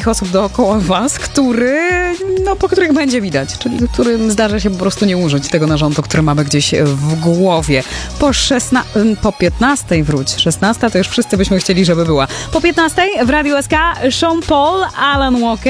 takich osób dookoła was, po których będzie widać, czyli którym zdarza się po prostu nie użyć tego narządu, który mamy gdzieś w głowie. Po 15 wróć. 16 to już wszyscy byśmy chcieli, żeby była. Po 15 w Radiu SK Sean Paul, Alan Walker.